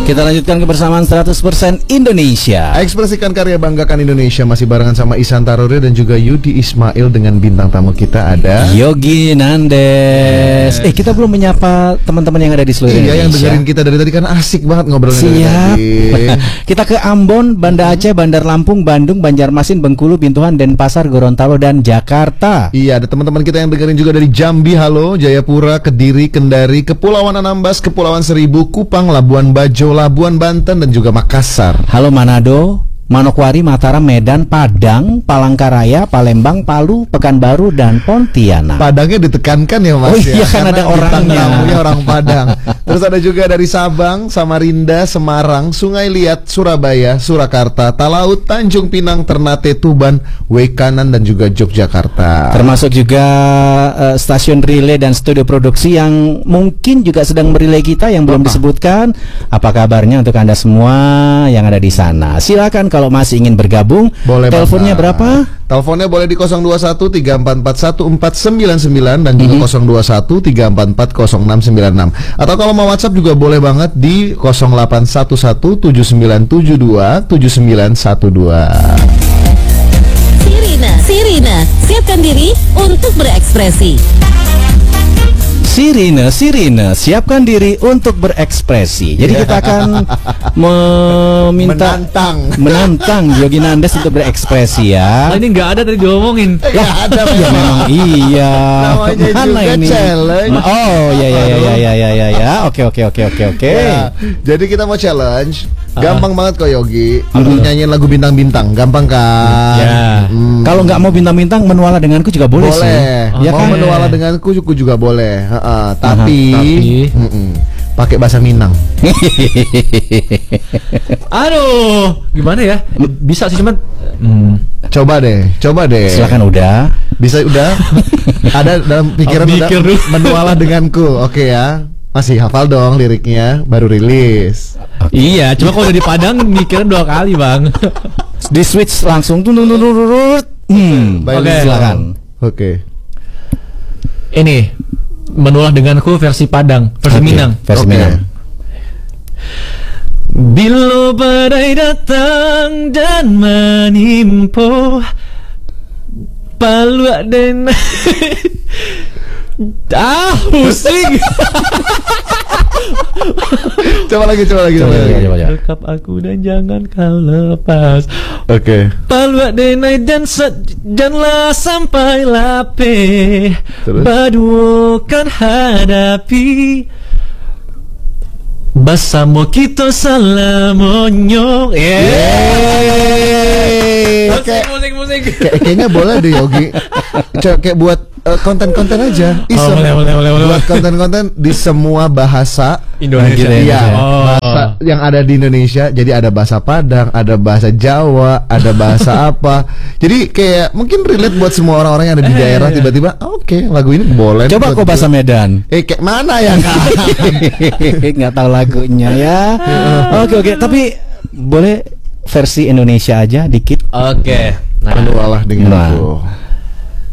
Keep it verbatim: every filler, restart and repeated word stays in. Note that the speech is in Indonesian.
Kita lanjutkan kebersamaan seratus persen Indonesia. Ekspresikan karya, banggakan Indonesia. Masih barengan sama Ihsan Taruri dan juga Yudi Ismail. Dengan bintang tamu kita ada Yogi Nandes. Eh, kita belum menyapa teman-teman yang ada di seluruh iya, Indonesia. yang dengerin kita dari tadi kan asik banget ngobrolnya. Siap. Kita ke Ambon, Banda Aceh, Bandar Lampung, Bandung, Banjarmasin, Bengkulu, Bintuhan, Denpasar, Gorontalo, dan Jakarta. Iya, ada teman-teman kita yang dengerin juga dari Jambi, halo, Jayapura, Kediri, Kendari, Kepulauan Anambas, Kepulauan Seribu, Kupang, Labuan Bajo, Labuan Banten, dan juga Makassar. Halo Manado, Manokwari, Mataram, Medan, Padang, Palangkaraya, Palembang, Palu, Pekanbaru, dan Pontianak. Padangnya ditekankan ya Mas. Oh iya, ya? kan ada orangnya. Tamunya orang Padang. Terus ada juga dari Sabang, Samarinda, Semarang, Sungai Liat, Surabaya, Surakarta, Talaut, Tanjung Pinang, Ternate, Tuban, Wekanan, dan juga Yogyakarta. Termasuk juga uh, stasiun relay dan studio produksi yang mungkin juga sedang merelay kita yang belum disebutkan. Apa kabarnya untuk Anda semua yang ada di sana? Silakan kalau masih ingin bergabung. Boleh. Teleponnya berapa? Teleponnya boleh di nol dua satu tiga empat empat satu empat sembilan sembilan dan juga mm-hmm. nol dua satu tiga empat empat nol enam sembilan enam. Atau kalau mau WhatsApp juga boleh banget di nol delapan satu satu tujuh sembilan tujuh dua tujuh sembilan satu dua. Sirina, Sirina, siapkan diri untuk berekspresi. Sirine, Sirine, siapkan diri untuk berekspresi. Jadi kita akan meminta menantang, menantang Yogi Nandes untuk berekspresi ya. Nah, ini nggak ada tadi diomongin. Ya ada ya memang iya. Namanya Mana juga ini? challenge. Oh ya ya ya ya ya ya ya. Oke oke oke oke oke. Ya, jadi kita mau challenge. Gampang uh. banget kok Yogi. Untuk uh. nyanyiin lagu bintang-bintang, gampang kan? Ya. Hmm. Kalau nggak mau bintang-bintang, menuala denganku juga boleh, boleh. sih. Ya mau kan? Menuala denganku juga boleh. Uh, tapi, tapi... pakai bahasa Minang. Aduh, gimana ya? Bisa sih cuman. Hmm. Coba deh, coba deh. Silakan udah. Bisa udah. Ada dalam pikiran udah menuala denganku. Oke okay, ya. Masih hafal dong liriknya, baru rilis. Okay. Iya, cuma kalau udah di Padang mikirin dua kali bang. Di switch langsung tuh tuh tuh. Hmm. Oke, silakan. Oke. Ini menulah denganku versi Padang, versi okay. Minang. Versi okay. Minang. Bila badai datang dan menimpa Palu dan ah pusing. Coba lagi, coba lagi, coba lagi. Dekap aku dan jangan kau lepas. Oke. Okay. Palu denai dan janganlah sampai lapeh. Badukan hadapi. Basamo kita salamonyo. Yeay. Musik, musik, musik. Kayaknya boleh deh Yogi. Kayak buat uh, konten-konten aja. Iseng. Oh, boleh, boleh, boleh, boleh. Buat konten-konten di semua bahasa Indonesia. Iya. Oh. Bahasa yang ada di Indonesia. Jadi ada bahasa Padang, ada bahasa Jawa, ada bahasa apa. Jadi kayak mungkin relate buat semua orang-orang yang ada di daerah. Tiba-tiba, oke, okay, lagu ini boleh. Coba kok bahasa Medan. Eh, kayak mana ya Kak? Nggak tahu lagunya ya. Oke oke, tapi boleh versi Indonesia aja dikit. Oke. Nah, menualah denganku. Nah.